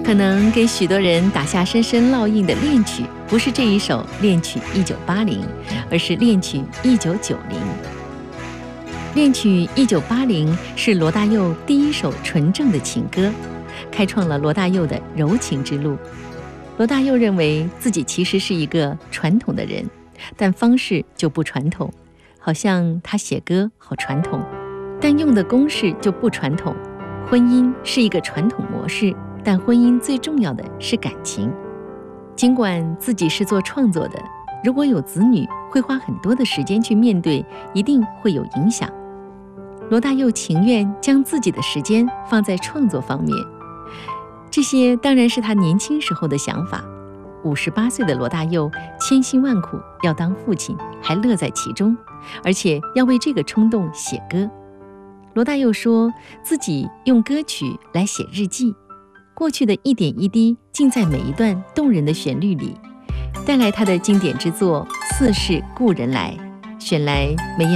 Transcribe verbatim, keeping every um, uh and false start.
可能给许多人打下深深烙印的恋曲，不是这一首恋曲一九八零，而是恋曲一九九零。恋曲一九八零是罗大佑第一首纯正的情歌，开创了罗大佑的柔情之路。罗大佑认为自己其实是一个传统的人，但方式就不传统，好像他写歌好传统，但用的公式就不传统。婚姻是一个传统模式，但婚姻最重要的是感情。尽管自己是做创作的，如果有子女，会花很多的时间去面对，一定会有影响。罗大佑情愿将自己的时间放在创作方面，这些当然是他年轻时候的想法。五十八岁的罗大佑千辛万苦要当父亲，还乐在其中，而且要为这个冲动写歌。罗大佑说自己用歌曲来写日记，过去的一点一滴尽在每一段动人的旋律里，带来他的经典之作《似是故人来》，选来梅艳